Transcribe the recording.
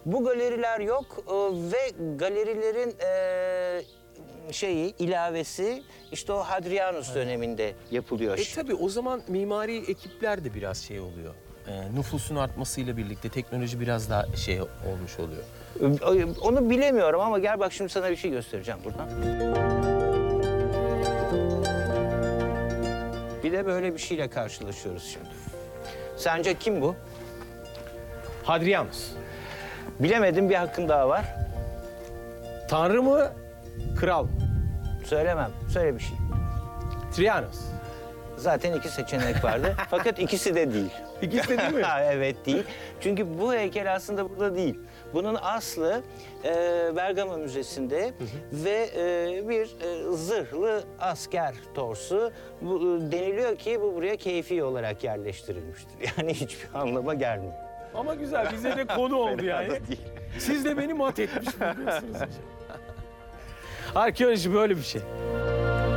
Bu galeriler yok ve galerilerin ilavesi işte o Hadrianus döneminde yapılıyor. Tabii o zaman mimari ekipler de biraz şey oluyor. Nüfusun artmasıyla birlikte teknoloji biraz daha şey olmuş oluyor. Onu bilemiyorum ama gel bak şimdi sana bir şey göstereceğim buradan. Bir de böyle bir şeyle karşılaşıyoruz şimdi. Sence kim bu? Hadrianus. Bilemedim, bir hakkın daha var. Tanrı mı? Kral mı? Söylemem. Söyle bir şey. Trianos. Zaten iki seçenek vardı. Fakat ikisi de değil. İkisi de değil mi? Evet, değil. Çünkü bu heykel aslında burada değil. Bunun aslı Bergama Müzesi'nde ve bir zırhlı asker torsu. Deniliyor ki bu buraya keyfi olarak yerleştirilmiştir. Yani hiçbir anlama gelmiyor. Ama güzel, bize de konu oldu yani. Siz de beni mat etmiş buluyorsunuz hocam. Arkeoloji böyle bir şey.